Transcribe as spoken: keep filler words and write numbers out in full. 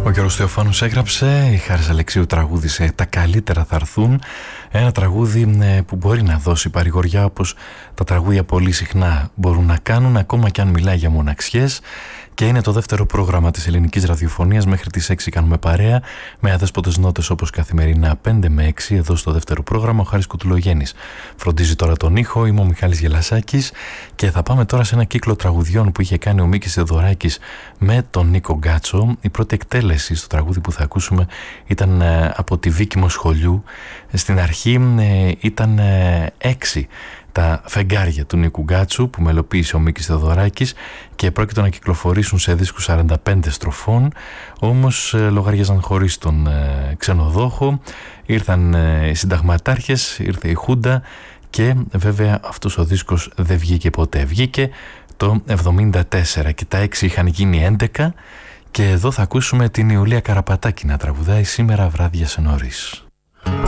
Ο Γιώργος Θεοφάνους έγραψε, η Χάρης Αλεξίου τραγούδισε «Τα καλύτερα θα έρθουν». Ένα τραγούδι που μπορεί να δώσει παρηγοριά, όπως τα τραγούδια πολύ συχνά μπορούν να κάνουν, ακόμα και αν μιλάει για μοναξιές. Και είναι το δεύτερο πρόγραμμα της ελληνικής ραδιοφωνίας. Μέχρι τις έξι κάνουμε παρέα με αδέσποτες νότες όπως καθημερινά πέντε με έξι εδώ στο δεύτερο πρόγραμμα. Ο Χάρης Κουτουλογέννης φροντίζει τώρα τον ήχο. Είμαι ο Μιχάλης Γελασάκης και θα πάμε τώρα σε ένα κύκλο τραγουδιών που είχε κάνει ο Μίκης Θεοδωράκης με τον Νίκο Γκάτσο. Η πρώτη εκτέλεση στο τραγούδι που θα ακούσουμε ήταν από τη Βίκη Μοσχολιού. Στην αρχή ήταν έξι τα φεγγάρια του Νίκου Γκάτσου που μελοποίησε ο Μίκης Θεοδωράκης και πρόκειται να κυκλοφορήσουν σε δίσκους σαράντα πέντε στροφών, όμως λογαριάζαν χωρίς τον ξενοδόχο. Ήρθαν οι συνταγματάρχες, ήρθε η Χούντα και βέβαια αυτός ο δίσκος δεν βγήκε ποτέ. Βγήκε το εβδομήντα τέσσερα και τα έξι είχαν γίνει έντεκα και εδώ θα ακούσουμε την Ιουλία Καραπατάκη να τραγουδάει «Σήμερα βράδια σε νωρίς».